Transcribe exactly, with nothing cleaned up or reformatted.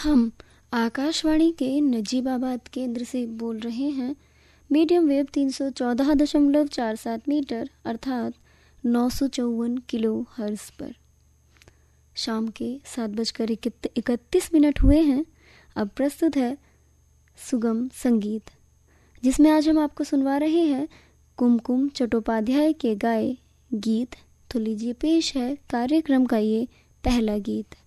हम आकाशवाणी के नजीबाबाद केंद्र से बोल रहे हैं। मीडियम वेव तीन सौ चौदह दशमलव चार सात मीटर अर्थात नौ सौ चौवन किलो हर्ज पर। शाम के सात बजकर इकतीस मिनट हुए हैं। अब प्रस्तुत है सुगम संगीत, जिसमें आज हम आपको सुनवा रहे हैं कुमकुम चट्टोपाध्याय के गाए गीत। तो लीजिए पेश है कार्यक्रम का ये पहला गीत।